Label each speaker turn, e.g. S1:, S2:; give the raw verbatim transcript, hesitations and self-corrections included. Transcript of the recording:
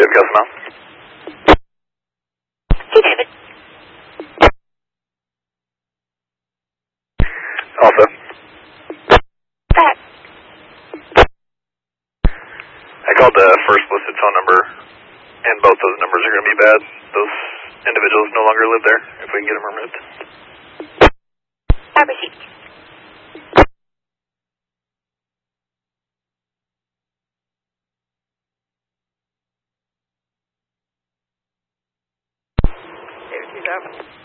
S1: David Custom.
S2: Hey, David.
S1: Also.
S2: That.
S1: I called the first listed phone number, and both those numbers are going to be bad. Those individuals no longer live there, if we can get them removed.
S2: I received.
S3: David two thousand.